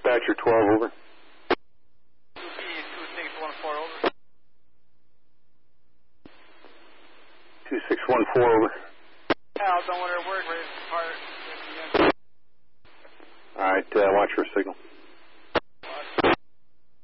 Dispatcher 12, over. 2614, over. 2614, over. Al, don't want her word, we're part. All right, watch for a signal.